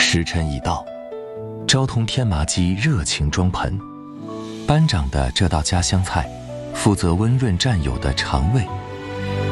时辰已到，昭通天麻鸡热情装盆。班长的这道家乡菜，负责温润战友的肠胃